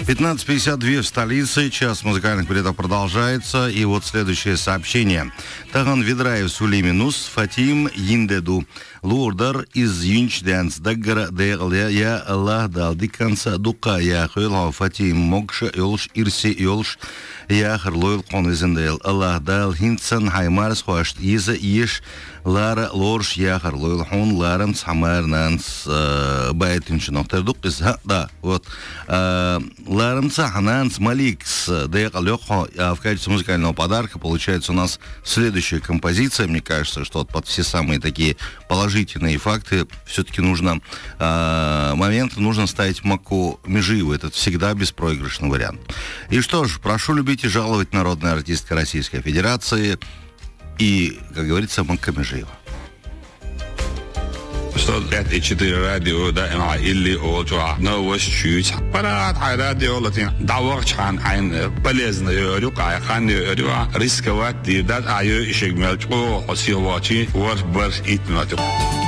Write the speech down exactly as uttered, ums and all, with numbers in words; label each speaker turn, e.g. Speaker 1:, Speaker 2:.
Speaker 1: пятнадцать пятьдесят два в столице, час музыкальных билетов продолжается. И вот следующее сообщение. Таган Ведраев Сулейминус, Фатим Индеду. Лурдар из Юнчденс, Даггара Дегле, Я Аллах дал Диканса Дука, Я Хюлха Фатим Могша, Йолш Ирси Йолш, Я Харлойл Конвизендейл, Аллах дал Хинцан Хаймарс Хуашт, Иза Иш, Лара Лорш, Я Харлойл Хун, Ларанс Хамарнанс, Байтинчинохтер Дук, да, вот, Ларанса Хананс Маликс, Дегал Лёхо, в качестве музыкального подарка получается у нас следующая композиция. Мне кажется, что вот под все самые такие положительные факты все-таки нужно, э, момент нужно ставить Маку Межиеву. Это всегда беспроигрышный вариант. И что ж, прошу любить и жаловать, народная артистка Российской Федерации и, как говорится, Макка Межиева.
Speaker 2: сто пять и четыре радио دائما اللي اوجع نوش شوش برات راديو لاتين دعوة عن عن بلزن يرقع خان يرقع ريسك وقت دات عيو إشجمال جو حسيواتي وربر إتناتو